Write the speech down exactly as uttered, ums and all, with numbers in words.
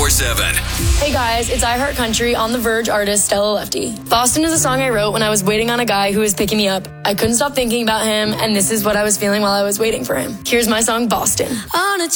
ninety-four seven. Hey guys, it's I Heart Country on The Verge artist Stella Lefty. Boston is a song I wrote when I was waiting on a guy who was picking me up. I couldn't stop thinking about him, and this is what I was feeling while I was waiting for him. Here's my song, Boston. On a